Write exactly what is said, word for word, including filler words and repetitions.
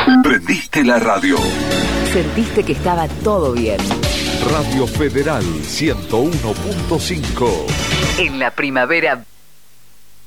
Prendiste la radio. Sentiste que estaba todo bien. Radio Federal ciento uno punto cinco. En la primavera